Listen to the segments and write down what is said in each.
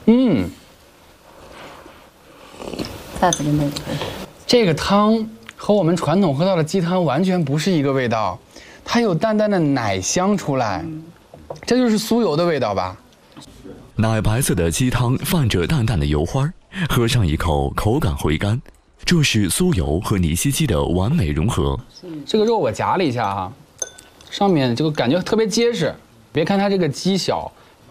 嗯， 再次跟这个。 这个汤和我们传统喝到的鸡汤完全不是一个味道，它有淡淡的奶香出来，这就是酥油的味道吧？ 奶白色的鸡汤泛着淡淡的油花，喝上一口，口感回甘，这是酥油和泥西鸡的完美融合。 这个肉我夹了一下哈，上面这个感觉特别结实，别看它这个鸡小，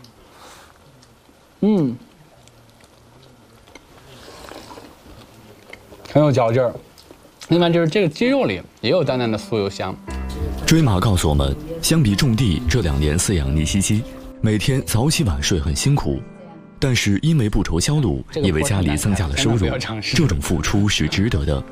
很有嚼劲儿。另外就是这个鸡肉里也有淡淡的酥油香。 追马告诉我们，相比种地，这2年饲养泥西鸡，每天早起晚睡很辛苦，但是因为不愁销路，也为家里增加了收入，这种付出是值得的。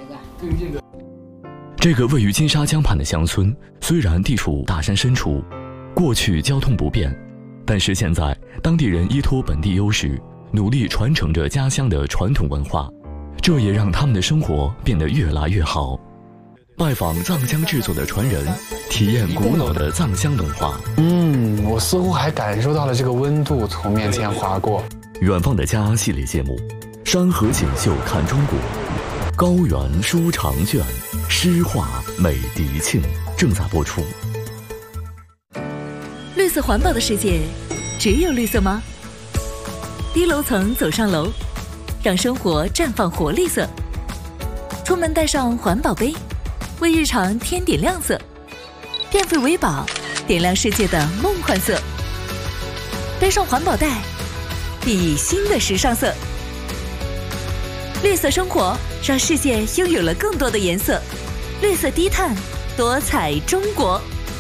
这个位于金沙江畔的乡村，虽然地处大山深处，过去交通不便，但是现在当地人依托本地优势，努力传承着家乡的传统文化，这也让他们的生活变得越来越好。拜访藏香制作的传人，体验古老的藏香文化。 我似乎还感受到了这个温度从面前划过。 远方的家系列节目，山河锦绣看中国，高原书长卷，诗画美迪庆正在播出。 绿色环保的世界，只有绿色吗？低楼层走上楼，让生活绽放活力色。出门带上环保杯，为日常添点亮色。电费为宝，点亮世界的梦幻色。背上环保袋，熠熠新的时尚色。绿色生活，让世界拥有了更多的颜色。绿色低碳，多彩中国。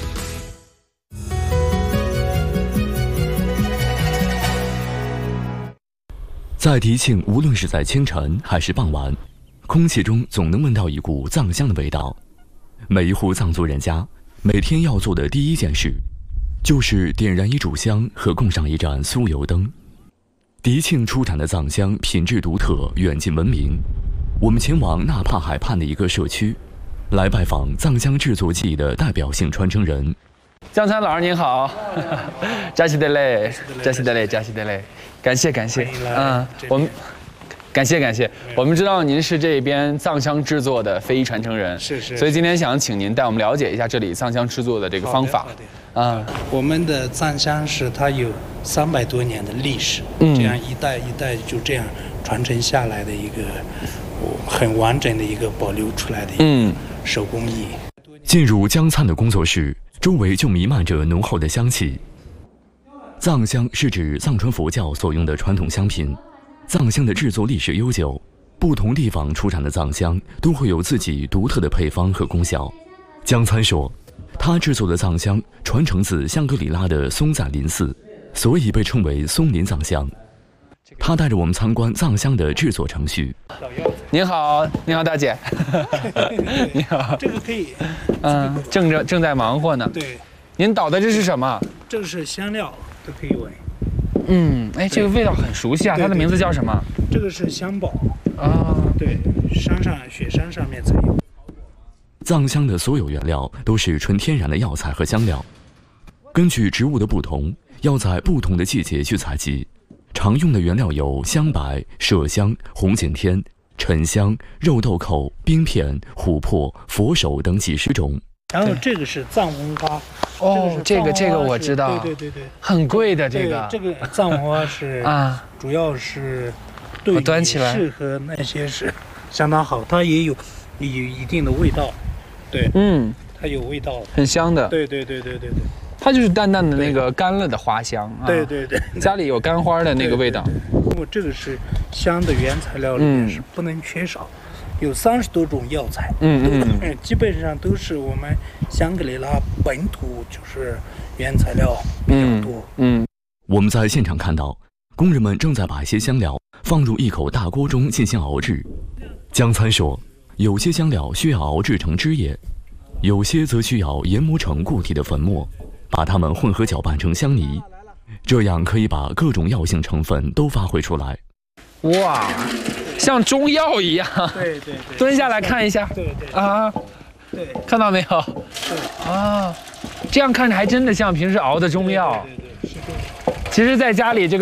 在迪庆，无论是在清晨还是傍晚，空气中总能闻到一股藏香的味道。每一户藏族人家每天要做的第一件事，就是点燃一炷香和供上一盏酥油灯。迪庆出产的藏香品质独特，远近闻名。我们前往纳帕海畔的一个社区，来拜访藏香制作技艺的代表性传承人。 江参老师您好，扎西德勒，扎西德勒，扎西德勒，感谢。我们感谢，我们知道您是这边藏香制作的非遗传承人， 是， 所以今天想请您带我们了解一下这里藏香制作的这个方法。 我们的藏香是它有300多年的历史，这样一代一代就这样传承下来的一个很完整的一个保留出来的一个手工艺。 进入江参的工作室，周围就弥漫着浓厚的香气。藏香是指藏传佛教所用的传统香品，藏香的制作历史悠久，不同地方出产的藏香都会有自己独特的配方和功效。江参说，他制作的藏香传承自香格里拉的松赞林寺，所以被称为松林藏香。他带着我们参观藏香的制作程序。 您好，大姐。你好。 这个可以。 正在忙活呢。 对。您捣的这是什么？ 这个是香料，都可以闻。 这个味道很熟悉啊，它的名字叫什么？ 这个是香宝啊。对，雪山上面才有。 藏香的所有原料都是纯天然的药材和香料，根据植物的不同，要在不同的季节去采集。常用的原料有香白、麝香、红景天、沉香、肉豆蔻、冰片、琥珀、佛手等几十种。 然后这个是藏红花。 这个我知道。 对， 很贵的这个。 这个藏红花是主要是对适合那些是相当好，它也有一定的味道。对，它有味道， 很香的。 对。 它就是淡淡的那个干了的花香。 对。 家里有干花的那个味道。 因为这个是香的原材料里面是不能缺少，有30多种药材。基本上都是我们香格里拉本土就是原材料比较多。 我们在现场看到，工人们正在把一些香料放入一口大锅中进行熬制。江参说，有些香料需要熬制成汁液，有些则需要研磨成固体的粉末，把它们混合搅拌成香泥，这样可以把各种药性成分都发挥出来。 哇，像中药一样。 对。 蹲下来看一下。 对。对， 看到没有？ 对。 这样看着还真的像平时熬的中药。 对，是这样。 其实在家里这个